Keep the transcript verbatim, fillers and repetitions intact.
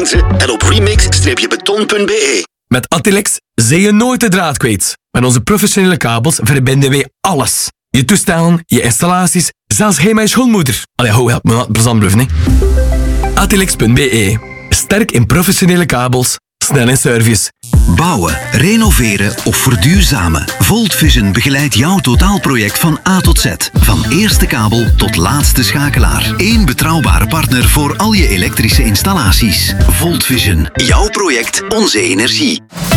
ze en op remix-beton punt be. Met Atilex zijn je nooit de draad kwijt. Met onze professionele kabels verbinden wij alles. Je toestellen, je installaties, zelfs hij mijn schoonmoeder. Allee, hou, help me wat plezant bluffen, hè. Atilex punt be. Sterk in professionele kabels, snel in service. Bouwen, renoveren of verduurzamen. Volt Vision begeleidt jouw totaalproject van A tot Z. Van eerste kabel tot laatste schakelaar. Eén betrouwbare partner voor al je elektrische installaties. Volt Vision. Jouw project, onze energie.